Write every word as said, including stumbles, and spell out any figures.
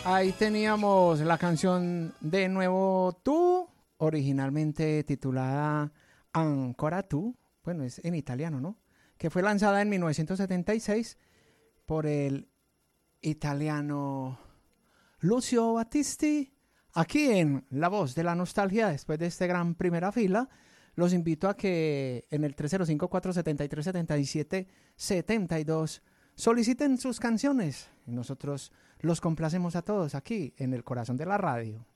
Ahí teníamos la canción de nuevo Tú, originalmente titulada Ancora Tu, bueno, es en italiano, ¿no? Que fue lanzada en mil novecientos setenta y seis por el italiano Lucio Battisti. Aquí en La Voz de la Nostalgia, después de este gran primera fila, los invito a que en el tres cero cinco, cuatro siete tres, siete siete siete dos soliciten sus canciones. Nosotros los complacemos a todos aquí en el corazón de la radio.